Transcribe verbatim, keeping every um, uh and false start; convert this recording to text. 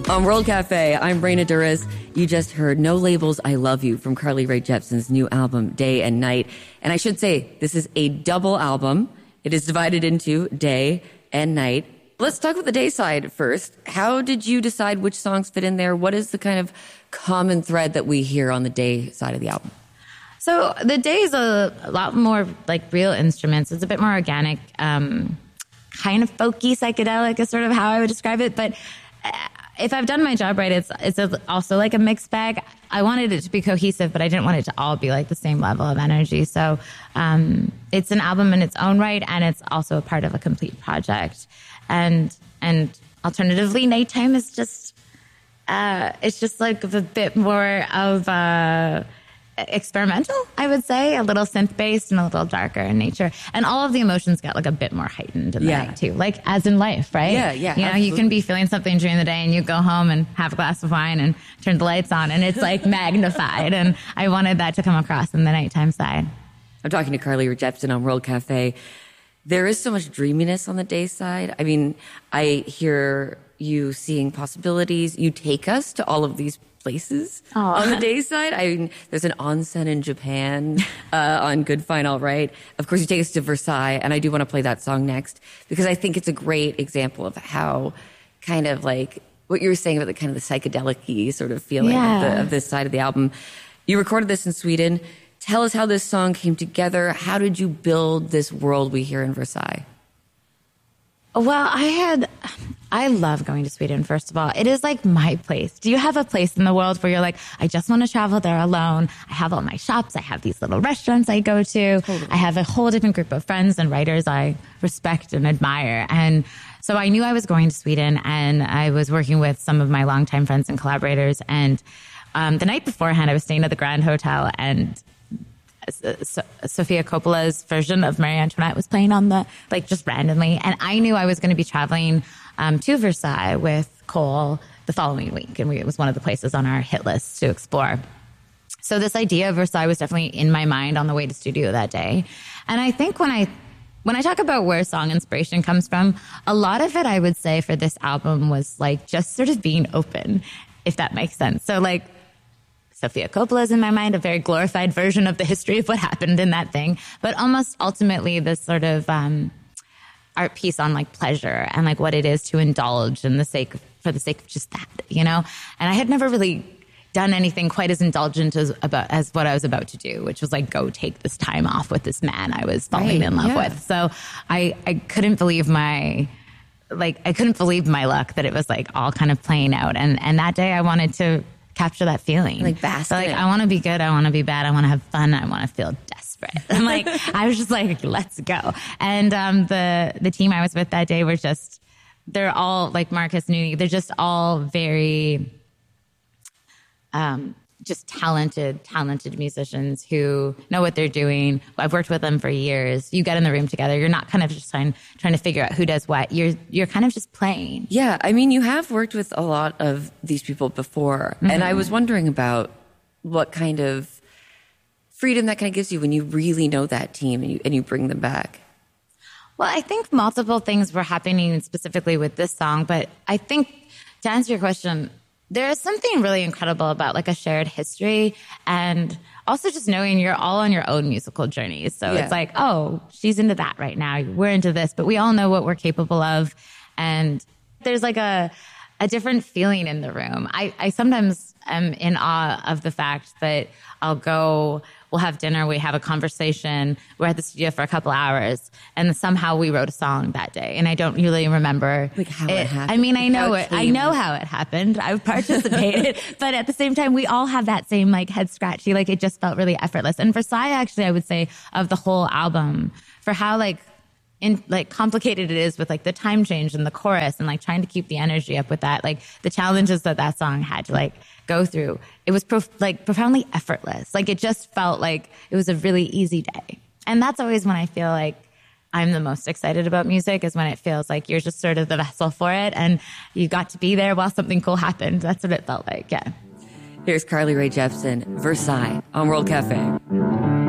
On World Cafe, I'm Brayna Duras. You just heard No Labels, I Love You from Carly Rae Jepsen's new album, Day and Night. And I should say, this is a double album. It is divided into day and night. Let's talk about the day side first. How did you decide which songs fit in there? What is the kind of common thread that we hear on the day side of the album? So the day is a, a lot more like real instruments. It's a bit more organic, um, kind of folky, psychedelic is sort of how I would describe it. But uh, if I've done my job right, it's it's a, also like a mixed bag. I wanted it to be cohesive, but I didn't want it to all be like the same level of energy. So um, it's an album in its own right, and it's also a part of a complete project. And and alternatively, nighttime is just uh, it's just like a bit more of uh, experimental, I would say, a little synth based and a little darker in nature. And all of the emotions get like a bit more heightened in the yeah. night too, like as in life, right? Yeah, yeah. You know, absolutely. you can be feeling something during the day and you go home and have a glass of wine and turn the lights on and it's like magnified. And I wanted that to come across in the nighttime side. I'm talking to Carly Rae Jepsen on World Cafe. There is so much dreaminess on the day side. I mean, I hear you seeing possibilities. You take us to all of these places Aww. On the day side. I mean, there's an onsen in Japan uh, on Good Fine All Right. Of course, you take us to Versailles, and I do want to play that song next because I think it's a great example of how kind of like what you were saying about the kind of the psychedelic-y sort of feeling yeah. of, the, of this side of the album. You recorded this in Sweden. Tell us how this song came together. How did you build this world we hear in Versailles? Well, I had, I love going to Sweden, first of all. It is like my place. Do you have a place in the world where you're like, I just want to travel there alone? I have all my shops. I have these little restaurants I go to. Totally. I have a whole different group of friends and writers I respect and admire. And so I knew I was going to Sweden, and I was working with some of my longtime friends and collaborators. And um, the night beforehand, I was staying at the Grand Hotel, and So, Sofia Coppola's version of Marie Antoinette was playing on the, like, just randomly. And I knew I was going to be traveling um, to Versailles with Cole the following week. And we, it was one of the places on our hit list to explore. So this idea of Versailles was definitely in my mind on the way to studio that day. And I think when I, when I talk about where song inspiration comes from, a lot of it, I would say, for this album was, like, just sort of being open, if that makes sense. So, like, Sofia Coppola is in my mind a very glorified version of the history of what happened in that thing, but almost ultimately this sort of um, art piece on like pleasure and like what it is to indulge in the sake for the sake of just that, you know. And I had never really done anything quite as indulgent as about as what I was about to do, which was like go take this time off with this man I was falling right, in love yeah. with. So I I couldn't believe my. Like I couldn't believe my luck that it was like all kind of playing out, and and that day I wanted to capture that feeling. Like bask so, like, in it. I want to be good. I want to be bad. I want to have fun. I want to feel desperate. I'm like, I was just like, let's go. And um, the the team I was with that day were just, they're all like Marcus Nooney. They're just all very, um, just talented, talented musicians who know what they're doing. I've worked with them for years. You get in the room together. You're not kind of just trying, trying to figure out who does what. You're, you're kind of just playing. Yeah. I mean, you have worked with a lot of these people before. Mm-hmm. And I was wondering about what kind of freedom that kind of gives you when you really know that team and you, and you bring them back. Well, I think multiple things were happening specifically with this song. But I think to answer your question, there is something really incredible about like a shared history and also just knowing you're all on your own musical journeys. So yeah. It's like, oh, she's into that right now. We're into this, but we all know what we're capable of. And there's like a, a different feeling in the room. I, I sometimes am in awe of the fact that I'll go, we'll have dinner, we have a conversation, we're at the studio for a couple hours, and somehow we wrote a song that day. And I don't really remember like how it, it happened. I mean, I know how it. I know how it happened. I've participated, but at the same time, we all have that same like head scratchy. Like it just felt really effortless. And Versailles, actually, I would say of the whole album, for how like in like complicated it is with like the time change and the chorus and like trying to keep the energy up with that, like the challenges that that song had to like go through. It was prof- like profoundly effortless. Like it just felt like it was a really easy day. And that's always when I feel like I'm the most excited about music, is when it feels like you're just sort of the vessel for it and you got to be there while something cool happened. That's what it felt like. Yeah. Here's Carly Rae Jepsen, Versailles on World Cafe.